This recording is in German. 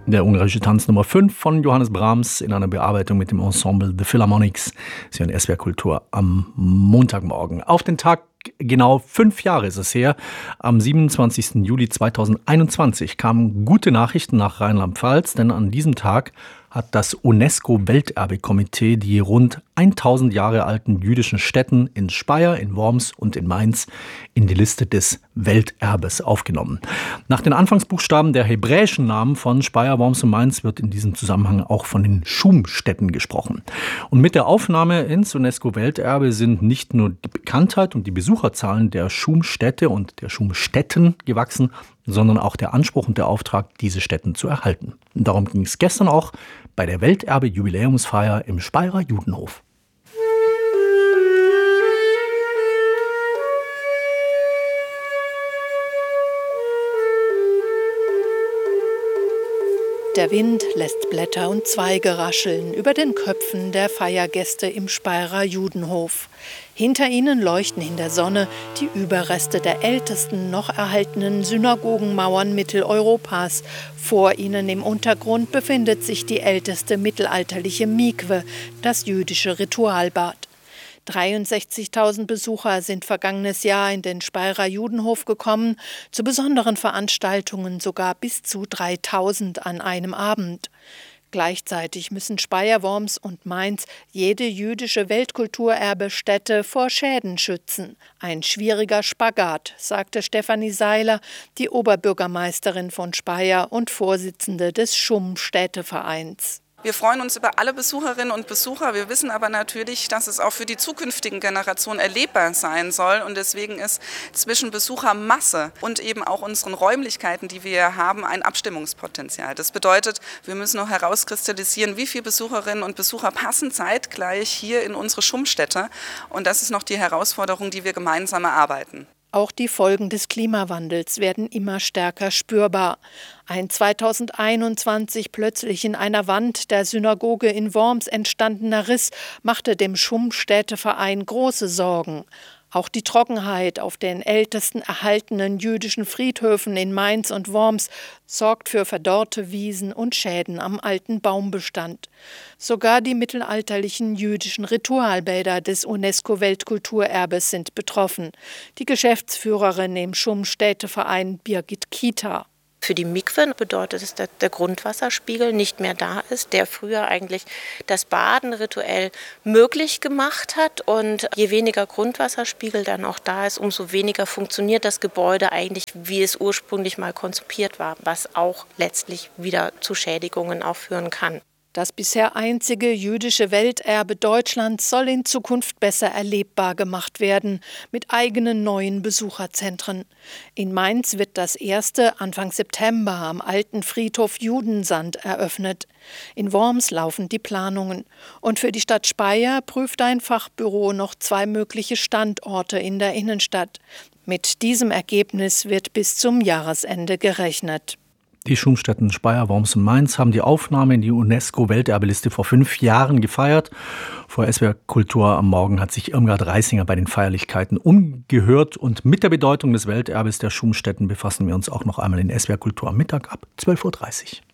Der ungarische Tanz Nummer 5 von Johannes Brahms in einer Bearbeitung mit dem Ensemble The Philharmonics. Sie hören SWR Kultur am Montagmorgen. Auf den Tag genau 5 Jahre ist es her. Am 27. Juli 2021 kamen gute Nachrichten nach Rheinland-Pfalz, denn an diesem Tag hat das UNESCO-Welterbekomitee die rund 1000 Jahre alten jüdischen Stätten in Speyer, in Worms und in Mainz in die Liste des Welterbes aufgenommen. Nach den Anfangsbuchstaben der hebräischen Namen von Speyer, Worms und Mainz wird in diesem Zusammenhang auch von den Schumstätten gesprochen. Und mit der Aufnahme ins UNESCO-Welterbe sind nicht nur die Bekanntheit und die Besucherzahlen der Schumstätte und der Schumstätten gewachsen, sondern auch der Anspruch und der Auftrag, diese Stätten zu erhalten. Und darum ging es gestern auch bei der Welterbe-Jubiläumsfeier im Speyerer Judenhof. Der Wind lässt Blätter und Zweige rascheln über den Köpfen der Feiergäste im Speyerer Judenhof. Hinter ihnen leuchten in der Sonne die Überreste der ältesten noch erhaltenen Synagogenmauern Mitteleuropas. Vor ihnen im Untergrund befindet sich die älteste mittelalterliche Mikwe, das jüdische Ritualbad. 63.000 Besucher sind vergangenes Jahr in den Speyerer Judenhof gekommen, zu besonderen Veranstaltungen sogar bis zu 3.000 an einem Abend. Gleichzeitig müssen Speyer, Worms und Mainz jede jüdische Weltkulturerbestätte vor Schäden schützen. Ein schwieriger Spagat, sagte Stefanie Seiler, die Oberbürgermeisterin von Speyer und Vorsitzende des Schum-Städtevereins. Wir freuen uns über alle Besucherinnen und Besucher. Wir wissen aber natürlich, dass es auch für die zukünftigen Generationen erlebbar sein soll. Und deswegen ist zwischen Besuchermasse und eben auch unseren Räumlichkeiten, die wir haben, ein Abstimmungspotenzial. Das bedeutet, wir müssen noch herauskristallisieren, wie viele Besucherinnen und Besucher passen zeitgleich hier in unsere Schumstätte. Und das ist noch die Herausforderung, die wir gemeinsam erarbeiten. Auch die Folgen des Klimawandels werden immer stärker spürbar. Ein 2021 plötzlich in einer Wand der Synagoge in Worms entstandener Riss machte dem Schum-Städteverein große Sorgen. Auch die Trockenheit auf den ältesten erhaltenen jüdischen Friedhöfen in Mainz und Worms sorgt für verdorrte Wiesen und Schäden am alten Baumbestand. Sogar die mittelalterlichen jüdischen Ritualbäder des UNESCO-Weltkulturerbes sind betroffen. Die Geschäftsführerin im Schum-Städteverein Birgit Kita. Für die Mikwe bedeutet es, dass der Grundwasserspiegel nicht mehr da ist, der früher eigentlich das Baden rituell möglich gemacht hat. Und je weniger Grundwasserspiegel dann auch da ist, umso weniger funktioniert das Gebäude eigentlich, wie es ursprünglich mal konzipiert war, was auch letztlich wieder zu Schädigungen auch führen kann. Das bisher einzige jüdische Welterbe Deutschlands soll in Zukunft besser erlebbar gemacht werden, mit eigenen neuen Besucherzentren. In Mainz wird das erste Anfang September am alten Friedhof Judensand eröffnet. In Worms laufen die Planungen. Und für die Stadt Speyer prüft ein Fachbüro noch 2 mögliche Standorte in der Innenstadt. Mit diesem Ergebnis wird bis zum Jahresende gerechnet. Die Schumstätten Speyer, Worms und Mainz haben die Aufnahme in die UNESCO-Welterbeliste vor 5 Jahren gefeiert. Vor SWR Kultur am Morgen hat sich Irmgard Reisinger bei den Feierlichkeiten umgehört. Und mit der Bedeutung des Welterbes der Schumstätten befassen wir uns auch noch einmal in SWR Kultur am Mittag ab 12.30 Uhr.